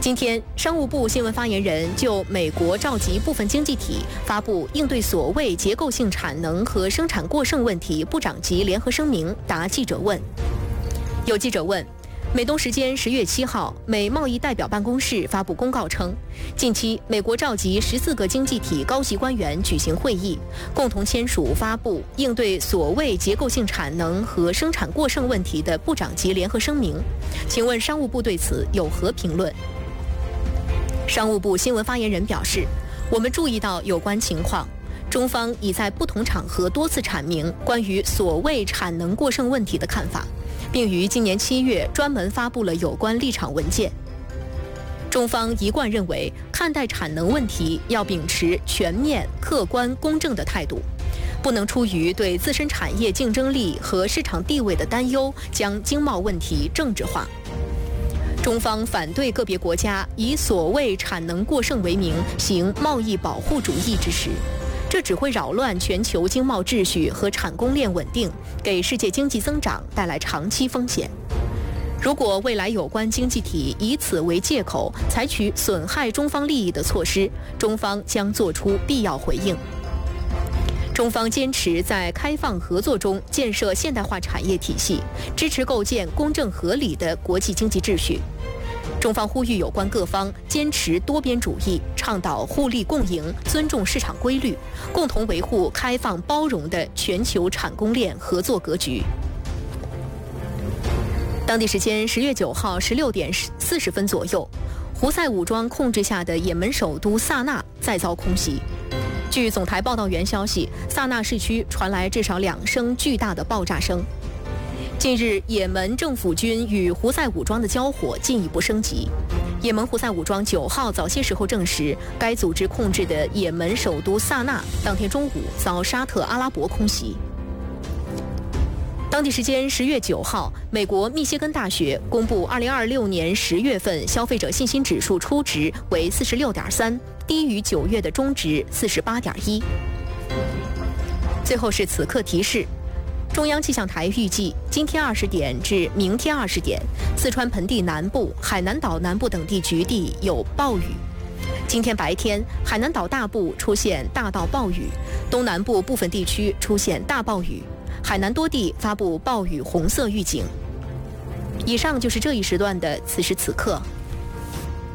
今天，商务部新闻发言人就美国召集部分经济体发布应对所谓结构性产能和生产过剩问题部长级联合声明答记者问。有记者问，美东时间10月7号，美贸易代表办公室发布公告称，近期美国召集14个经济体高级官员举行会议，共同签署发布应对所谓结构性产能和生产过剩问题的部长级联合声明。请问商务部对此有何评论？商务部新闻发言人表示，我们注意到有关情况，中方已在不同场合多次阐明关于所谓产能过剩问题的看法，并于今年7月专门发布了有关立场文件。中方一贯认为，看待产能问题要秉持全面、客观、公正的态度，不能出于对自身产业竞争力和市场地位的担忧，将经贸问题政治化。中方反对个别国家以所谓产能过剩为名行贸易保护主义之实，这只会扰乱全球经贸秩序和产供链稳定，给世界经济增长带来长期风险。如果未来有关经济体以此为借口，采取损害中方利益的措施，中方将作出必要回应。中方坚持在开放合作中建设现代化产业体系，支持构建公正合理的国际经济秩序。中方呼吁有关各方坚持多边主义，倡导互利共赢，尊重市场规律，共同维护开放包容的全球产供链合作格局。当地时间10月9号16点40分左右，胡塞武装控制下的也门首都萨那再遭空袭。据总台报道员消息，萨那市区传来至少2声巨大的爆炸声。近日，也门政府军与胡塞武装的交火进一步升级。也门胡塞武装9号早些时候证实，该组织控制的也门首都萨那当天中午遭沙特阿拉伯空袭。当地时间10月9号，美国密歇根大学公布2026年10月份消费者信心指数初值为46.3，低于9月的中值48.1。最后是此刻提示。中央气象台预计，今天20点至明天20点，四川盆地南部、海南岛南部等地局地有暴雨。今天白天，海南岛大部出现大到暴雨，东南部部分地区出现大暴雨，海南多地发布暴雨红色预警。以上就是这一时段的此时此刻。